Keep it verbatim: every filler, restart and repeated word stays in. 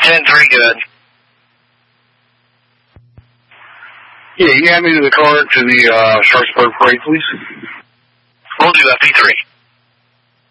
ten three, good. Yeah, you add me to the car to the uh, Sharpsburg parade, please. We'll do that, P three.